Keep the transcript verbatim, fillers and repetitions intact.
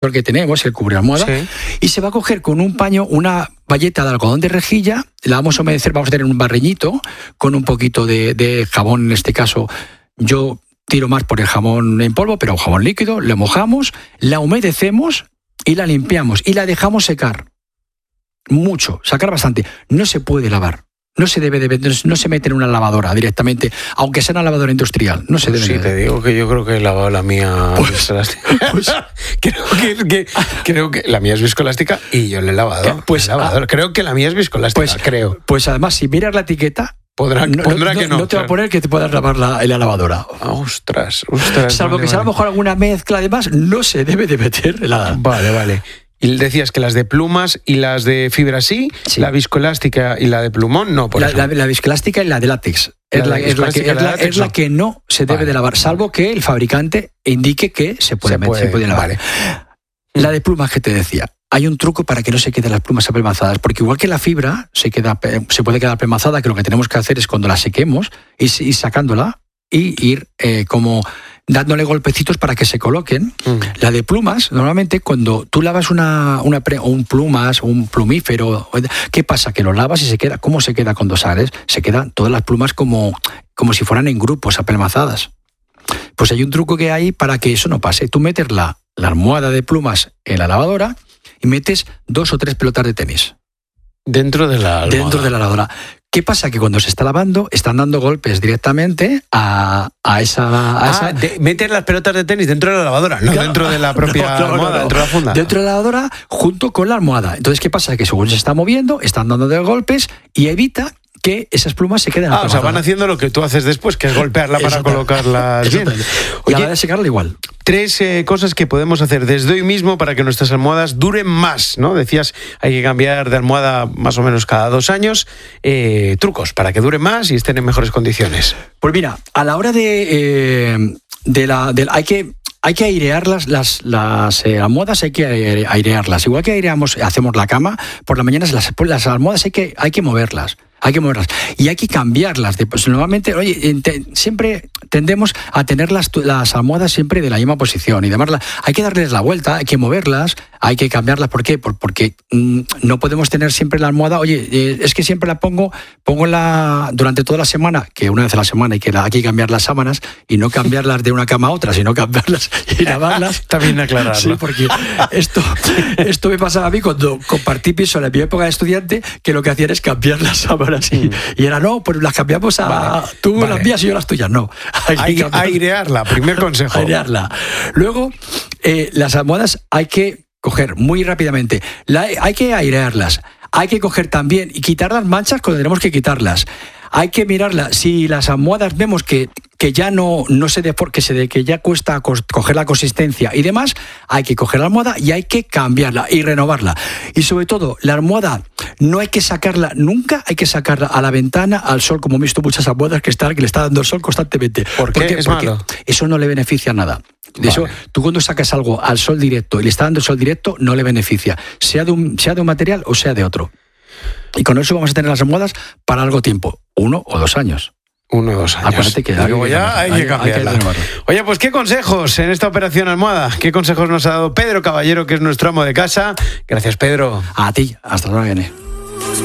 que tenemos, el cubre-almohada, sí. Y se va a coger con un paño, una bayeta de algodón de rejilla, la vamos a humedecer, vamos a tener un barreñito con un poquito de, de jabón, en este caso yo tiro más por el jabón en polvo, pero jabón líquido, le mojamos, la humedecemos y la limpiamos y la dejamos secar. Mucho, sacar bastante. No se puede lavar. No se debe de, no se mete en una lavadora directamente, aunque sea una lavadora industrial. No se pues debe. Sí, de... te digo que yo creo que he lavado la mía pues, viscoelástica. Pues, creo, que, que, creo que la mía es viscoelástica y yo le he lavado. Pues, he lavado. Creo que la mía es viscoelástica, pues, creo. Pues además, si miras la etiqueta, Podrá, no, pondrá no, que no. No te va a poner que te puedas lavar la, en la lavadora. Ostras, ostras. Salvo vale, que sea vale. a lo mejor alguna mezcla de más, no se debe de meter en la... Vale, vale. Y decías que las de plumas y las de fibra sí, sí. La viscoelástica y la de plumón no, por la, ejemplo. La, la viscoelástica y la de látex. Es la, la, es, la que, es, la, látex, es la que no se debe vale. de lavar, salvo que el fabricante indique que se puede, se meter, puede, se puede lavar. Vale. La de plumas que te decía. Hay un truco para que no se queden las plumas apelmazadas, porque igual que la fibra se, queda, se puede quedar apelmazada, que lo que tenemos que hacer es cuando la sequemos, ir, ir sacándola y ir eh, como... dándole golpecitos para que se coloquen. Mm. La de plumas, normalmente cuando tú lavas una, una pre, un plumas, un plumífero, ¿qué pasa? Que lo lavas y se queda, ¿cómo se queda con dos ares? Se quedan todas las plumas como, como si fueran en grupos, apelmazadas. Pues hay un truco que hay para que eso no pase. Tú metes la, la almohada de plumas en la lavadora y metes dos o tres pelotas de tenis. Dentro de la almohada. Dentro de la lavadora. ¿Qué pasa? Que cuando se está lavando, están dando golpes directamente a, a esa... A ah, esa... De, meter las pelotas de tenis dentro de la lavadora, no claro. dentro de la propia no, no, almohada, no, no. dentro de la funda. Dentro de la lavadora, junto con la almohada. Entonces, ¿qué pasa? Que según se está moviendo, están dando de golpes y evita que esas plumas se queden Ah, o sea, van haciendo lo que tú haces después, que es golpearla para colocarlas bien. Oye, y a la hora de secarla igual. Tres eh, cosas que podemos hacer desde hoy mismo para que nuestras almohadas duren más, ¿no? Decías, hay que cambiar de almohada más o menos cada dos años. Eh, trucos para que duren más y estén en mejores condiciones. Pues mira, a la hora de... Eh, de la, de, hay que... Hay que airear las, las, las eh, almohadas, hay que airearlas. Igual que aireamos, hacemos la cama, por la mañana las, las almohadas hay que, hay que moverlas. Hay que moverlas. Y hay que cambiarlas. De, pues, normalmente, oye, te, siempre tendemos a tener las, las almohadas siempre de la misma posición y demás. Hay que darles la vuelta, hay que moverlas, hay que cambiarlas. ¿Por qué? Por, porque mmm, no podemos tener siempre la almohada. Oye, eh, es que siempre la pongo, pongo la durante toda la semana, que una vez a la semana hay que, hay que cambiar las sábanas y no cambiarlas de una cama a otra, sino cambiarlas y lavarlas. Está bien aclararlo. Sí, porque esto, esto me pasaba a mí cuando compartí piso en mi época de estudiante, que lo que hacían es cambiar las sábanas. Y, y era, no, pues las cambiamos a... Vale, tú vale. las mías y yo las tuyas, no. Hay que, hay que airearla, primer consejo. Airearla. Luego, eh, las almohadas hay que coger muy rápidamente. La, hay que airearlas. Hay que coger también y quitar las manchas cuando tenemos que quitarlas. Hay que mirarlas. Si las almohadas vemos que, que ya no, no se de, porque se de, que ya cuesta coger la consistencia y demás, hay que coger la almohada y hay que cambiarla y renovarla. Y sobre todo, la almohada no hay que sacarla nunca, hay que sacarla a la ventana, al sol, como he visto muchas almohadas que, están, que le está dando el sol constantemente. ¿Por qué? ¿Por qué? Es Porque malo. Eso no le beneficia nada. De vale. eso, tú cuando sacas algo al sol directo y le está dando el sol directo, no le beneficia, sea de un, sea de un material o sea de otro. Y con eso vamos a tener las almohadas para algo tiempo, uno o dos años. Uno o dos años. Acuérdate que luego ya hay, hay que cambiarla. Hay que Oye, pues ¿qué consejos en esta operación almohada? ¿Qué consejos nos ha dado Pedro Caballero, que es nuestro amo de casa? Gracias, Pedro. A ti, hasta luego.